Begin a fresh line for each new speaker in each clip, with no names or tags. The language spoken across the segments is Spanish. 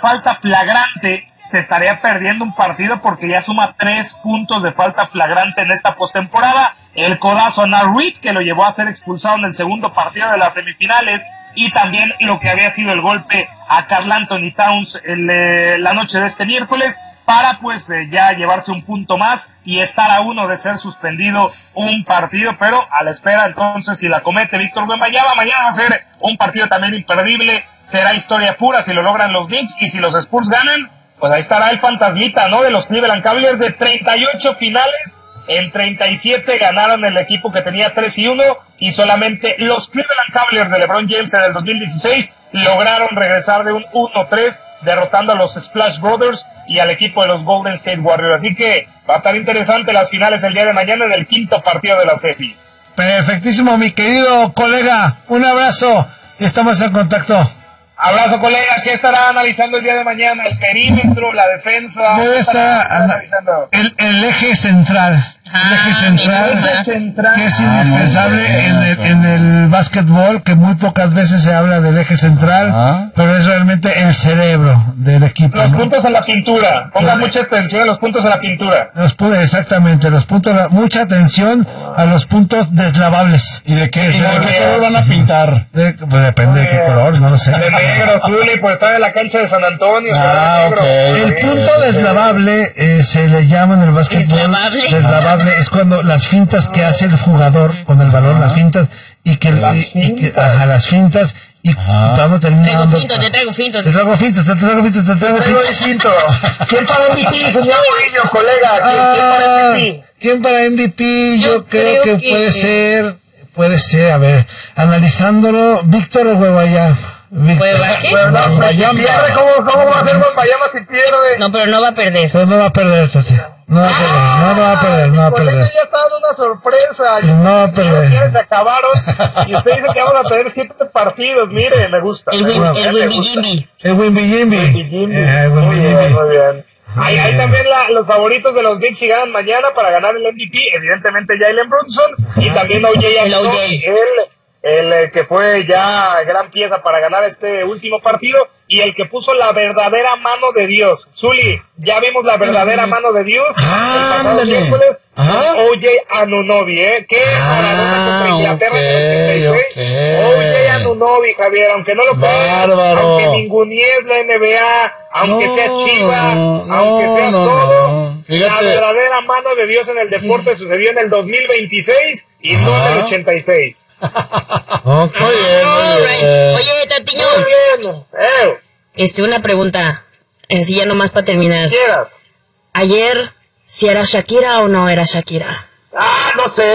falta flagrante, se estaría perdiendo un partido porque ya suma 3 puntos de falta flagrante en esta postemporada. El codazo a Nat Reed, que lo llevó a ser expulsado en el segundo partido de las semifinales, y también lo que había sido el golpe a Karl Anthony Towns la noche de este miércoles, para pues ya llevarse un punto más y estar a uno de ser suspendido un partido, pero a la espera entonces si la comete Víctor Wembanyama. Mañana va a ser un partido también imperdible, será historia pura si lo logran los Knicks, y si los Spurs ganan, pues ahí estará el fantasmita, ¿no?, de los Cleveland Cavaliers. De 38 finales, en 37 ganaron el equipo que tenía 3-1, y solamente los Cleveland Cavaliers de LeBron James en el 2016 lograron regresar de un 1-3, derrotando a los Splash Brothers y al equipo de los Golden State Warriors. Así que va a estar interesante las finales el día de mañana en el quinto partido de la serie.
Perfectísimo, mi querido colega. Un abrazo y estamos en contacto.
Abrazo, colega. ¿Qué estará analizando el día de mañana? ¿El perímetro, la defensa?
Debe estar analizando el eje central. El eje central, que es indispensable en el básquetbol, que muy pocas veces se habla del eje central, pero es realmente el cerebro del equipo.
Los puntos en la pintura. Ponga mucha atención a los puntos en la pintura.
Exactamente, los puntos, mucha atención a los puntos deslavables.
¿Y de qué color van a pintar?
Pues depende de qué color, no lo sé.
De negro, Zuli, por estar en la cancha de San Antonio.
Okay. El punto deslavable se le llama en el básquetbol. Deslavable es cuando las fintas que hace el jugador con el balón, las fintas, y que las fintas, y cuando termina
te traigo fintos.
¿Quién para MVP, señor Mourinho, colega?
¿Quién para MVP? Yo creo que puede ser, a ver, analizándolo, Víctor Wembanyama.
¿Qué?
¿Cómo va a ser Wembanyama si pierde?
No, pero no va a perder.
Pero no va a perder, Tati. No va a perder.
Ya está dando una sorpresa.
No va a perder.
Se acabaron y usted dice que vamos a perder 7 partidos. Mire, me gusta.
El Wimby.
Muy bien. Hay también los favoritos de los Knicks si ganan mañana para ganar el MVP. Evidentemente Jalen Brunson y también el que fue ya gran pieza para ganar este último partido, y el que puso la verdadera mano de Dios. Zuli, ya vimos la verdadera mano de Dios el pasado miércoles. O.J. Anunoby, que contra Inglaterra en el 86. O.J. Anunoby, Javier, aunque no lo creas, aunque ningunees la NBA, aunque sea Chiva, aunque sea todo, la verdadera mano de Dios en el deporte sucedió en el 2026 y no en el 86.
Muy bien.
Oye, Tatiño.
Muy bien.
Una pregunta, así ya nomás para terminar.
¿Quieras?
Ayer, ¿si era Shakira o no era Shakira?
No sé,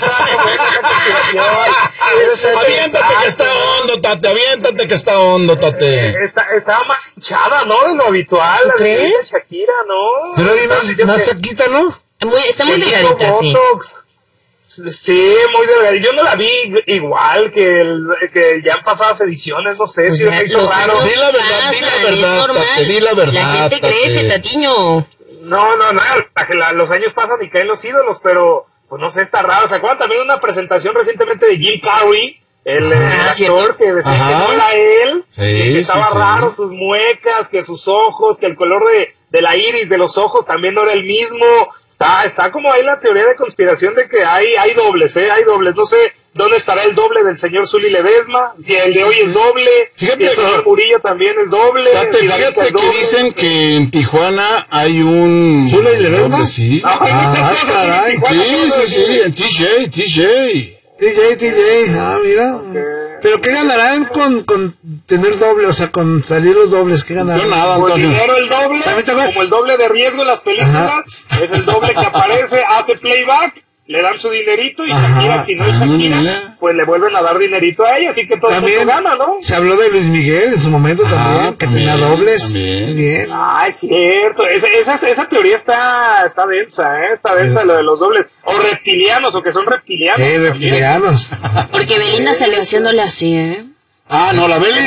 Aviéntate que está hondo, Tate.
Estaba más hinchada, ¿no?, de lo habitual.
¿Crees?
Shakira, ¿no?
Pero más cerquita, ¿no?
Está muy delgadita, sí.
Sí, muy delgadita. Yo no la vi igual que ya en pasadas ediciones, no sé, si me hizo raro.
Di la verdad,
La gente crece, Tatiño.
No, los años pasan y caen los ídolos, pero pues no sé, está raro. ¿Se acuerdan también de una presentación recientemente de Jim Carrey? El actor que decía que no era él, que estaba raro, sus muecas, que sus ojos, que el color de la iris de los ojos también no era el mismo. Está como ahí la teoría de conspiración de que hay dobles, hay dobles. No sé dónde estará el doble del señor Zuli Ledesma, si el de hoy es doble, si el señor Murillo también es doble.
Fíjate que dicen que en Tijuana hay un...
¿Zuli Ledesma?
Doble, sí.
Caray.
Sí, en TJ.
Mira. ¿Pero qué ganarán con tener doble? O sea, con salir los dobles, ¿qué ganarán?
No, nada,
pues
Antonio.
dinero el doble, como el doble de riesgo en las películas. Es el doble que aparece, hace playback, le dan su dinerito, y Shakira, si no es Shakira, pues le vuelven a dar dinerito a ella, así que todo el mundo gana, ¿no?
Se habló de Luis Miguel en su momento también, que tenía dobles.
También.
Bien.
Es cierto, esa teoría está densa, está densa, lo de los dobles, o reptilianos, o que son reptilianos.
Reptilianos.
Porque Belinda salió haciéndole así,
no, la Beli,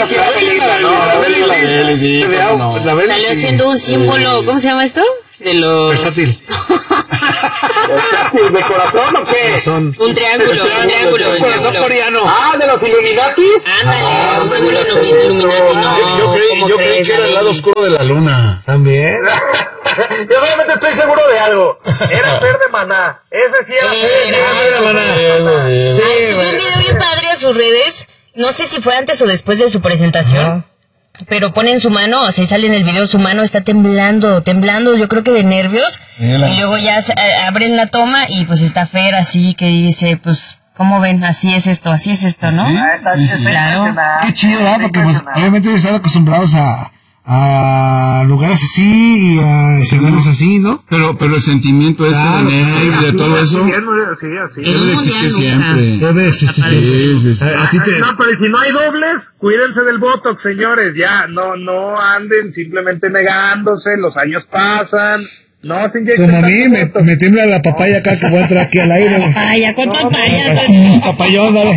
sí.
Salió haciendo un símbolo, ¿cómo se llama esto? De los...
Versátil.
Illuminatis? ¿De corazón o qué?
Corazón.
Un triángulo.
Corazón coreano.
¿de los Illuminatis?
Ándale, un símbolo Illuminati. No,
yo creí que era el lado oscuro de la luna.
También.
Yo obviamente estoy seguro de algo. Era Fer de Maná. Ese sí era Fer de Maná.
Subió un video bien padre a sus redes. No sé si fue antes o después de su presentación. Pero ponen su mano, o sea, sale en el video, su mano está temblando, yo creo que de nervios. Y luego ya abren la toma y pues está Fer así que dice, pues, ¿cómo ven? Así es esto, ¿no?
Sí.
Claro.
Qué chido, ¿verdad? Porque pues obviamente ellos están acostumbrados a lugares así y a escenarios así, ¿no?
Pero el sentimiento ese de nervios, de todo eso, debe de existir siempre.
Debe de existir siempre.
Sí.
A ti te...
No, pero si no hay dobles, cuídense del Botox, señores. Ya, no anden simplemente negándose, los años pasan. No se inyecten.
Como a mí, me tiembla la papaya acá que voy a entrar aquí al aire.
Papaya, con papaya.
Papayón, dale.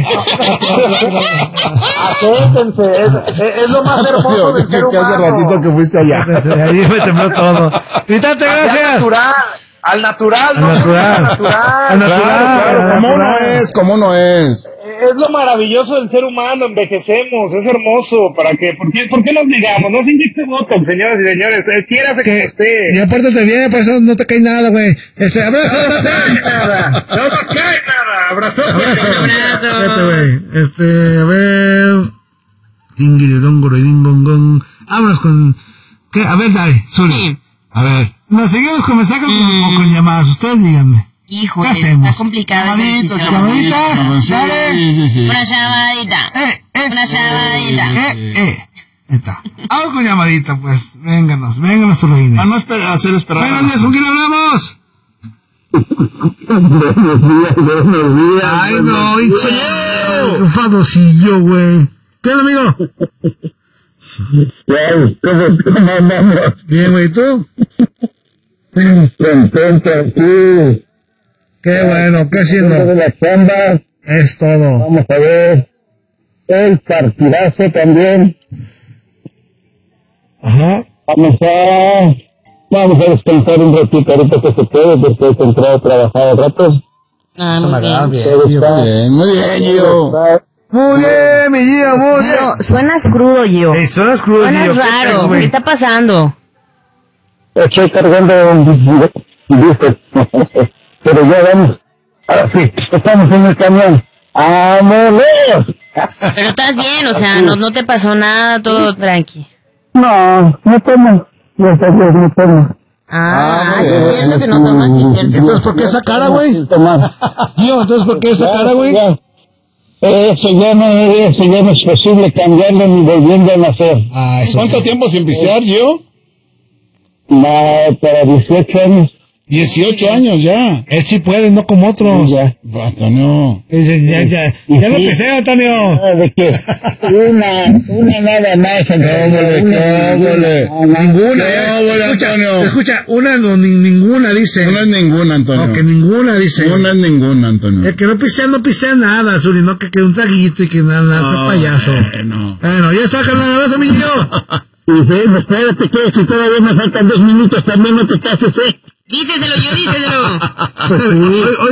Acérquense, es lo más hermoso del ser humano.
Hace ratito que fuiste allá.
Ahí me tembló todo. Vitate, gracias.
Al natural.
¿Cómo no es?
Es lo maravilloso del ser humano, envejecemos, es hermoso. ¿Para qué? ¿Por qué nos negamos? No se inyecte Botox, señoras y señores. Quiérase que esté.
Y apártate bien, por eso no te cae nada, güey. Abrazo.
No nos cae nada. Abrazo.
Vete, güey. A ver. Vámonos con... ¿Qué? A ver, dale, Zuli.
Sí.
A ver. ¿Nos seguimos con mensajes o con llamadas? Ustedes díganme.
Híjole,
¿Qué hacemos?
está complicado esa decisión.
¿Llamaditas? ¿Dale?
Sí.
Una llamadita. Una llamadita.
Está. Vamos con llamadita, pues. Vénganos tu reina.
No hacer esperar.
Buenos días, ¿con quién hablamos?
Buenos días.
Ay, no, hinchero. Enfadosillo, güey. ¿Qué onda, amigo?
¿Cómo andamos?
Bien, güey, ¿tú?
Contento aquí.
Qué bueno, ¿qué haciendo?
De la chamba.
Es todo.
Vamos a ver el partidazo también.
Ajá.
Vamos a descansar un ratito ahorita que se puede, después de entrar a trabajar al rato. Muy bien, Gio.
Muy bien, mi Gio, muy bien.
Suenas crudo, Gio.
Suenas crudo, Gio.
Suenas raro. ¿Qué está pasando?
Estoy cargando un disco. Pero ya vamos. Ahora sí, estamos en el camión. ¡Vámonos!
Pero estás bien, o sea, no te pasó nada, todo tranqui.
No tomo. Gracias a Dios, no tomo.
Sí es cierto que no tomas, sí es cierto.
Entonces, ¿por qué esa cara, güey? Gio, entonces, ¿por qué esa cara, güey?
Eso ya no es posible cambiarlo ni volviendo a nacer.
¿Cuánto
tiempo sin pisear, Gio? Para 18 años.
18 años ya. Él sí puede, no como otros.
Ya.
Antonio. Ya no pisé, Antonio.
¿De qué? Una nada más.
Cábole. Ninguna. Escucha, ninguna dice.
No es ninguna, Antonio.
No, que ninguna dice.
No es ninguna, Antonio.
El que no pisea nada, Zuri, no que un traguito y que nada, payaso.
No.
Bueno, ya está, carnal, abrazo, mi niño.
Espérate que si todavía me faltan 2 minutos también no te cases,
Díceselo.
Hoy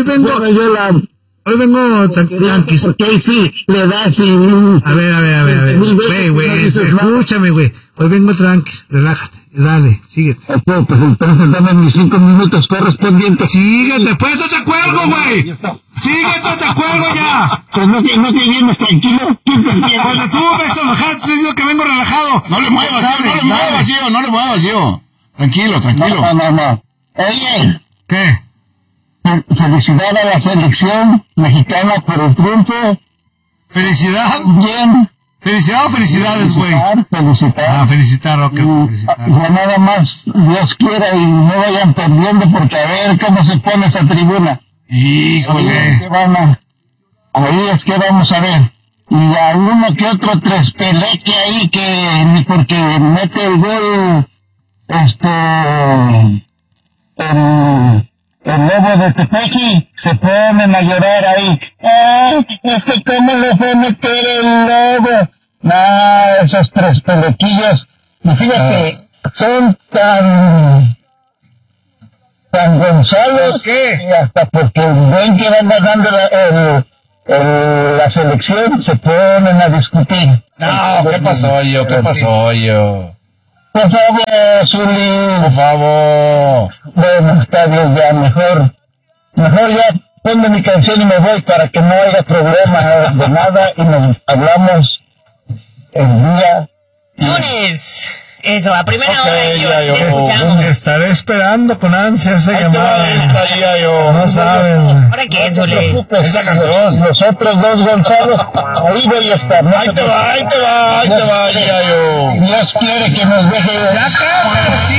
vengo tranquis.
Porque ahí sí le das y...
A ver. Güey, escúchame, güey. Hoy vengo tranquis, relájate, dale, síguete.
Pues entonces dame mis 5 minutos correspondientes.
Síguete, pues no te cuelgo, güey. Síguete, te cuelgo ya.
Pues no te vienes tranquilo.
Cuando tú me estás enojado, te digo que vengo relajado.
No le muevas, Gio. Tranquilo. No. Oye.
¿Qué?
Felicidad a la selección mexicana por el triunfo.
¿Felicidad?
Bien.
¿Felicidad o felicidades, güey?
Felicitar.
Felicitar, ok. Felicitar.
Ya nada más, Dios quiera y no vayan perdiendo porque a ver cómo se pone esa tribuna.
Híjole.
Ahí es que vamos a ver. Y a uno que otro trespeleque ahí que ni porque mete el gol, el lobo de Tepeji, se ponen a llorar ahí. Es que cómo le fue a meter el lobo. Esos trespelequillos, y fíjate, son tan San Gonzalo,
¿qué?
Y hasta porque ven que van ganando la selección, se ponen a discutir.
No, ¿qué pasó yo? ¿Qué pasó yo?
Por favor, Zuli.
Por favor.
Bueno, está bien, ya, mejor ya ponme mi canción y me voy para que no haya problema de nada y nos hablamos el día
lunes. Eso, a primera hora
yo
escuchamos.
Estaré esperando con ansias esa llamada. No saben.
¿Para qué, Zuli?
Esa canción.
Los otros dos Gonzalos, ahí voy a estar.
Ahí te va, yo.
Dios quiere que nos deje.
Ya cállate,